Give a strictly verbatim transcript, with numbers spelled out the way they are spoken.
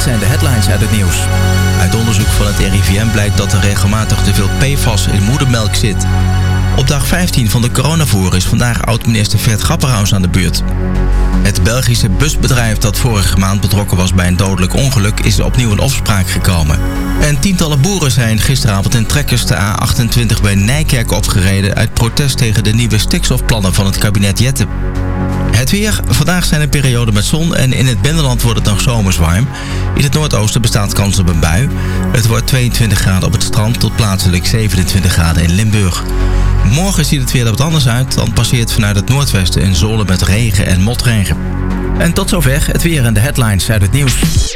zijn de headlines uit het nieuws. Uit onderzoek van het R I V M blijkt dat er regelmatig te veel P F A S in moedermelk zit. Op dag vijftien van de coronavoer is vandaag oud-minister Fred Grapperhaus aan de beurt. Het Belgische busbedrijf dat vorige maand betrokken was bij een dodelijk ongeluk is opnieuw in opspraak gekomen. En tientallen boeren zijn gisteravond in trekkers de A achtentwintig bij Nijkerk opgereden uit protest tegen de nieuwe stikstofplannen van het kabinet Jette. Het weer. Vandaag zijn er perioden met zon en in het binnenland wordt het nog zomers warm. In het noordoosten bestaat kans op een bui. Het wordt tweeëntwintig graden op het strand tot plaatselijk zevenentwintig graden in Limburg. Morgen ziet het weer er wat anders uit. Dan passeert vanuit het noordwesten een zone met regen en motregen. En tot zover het weer en de headlines uit het nieuws.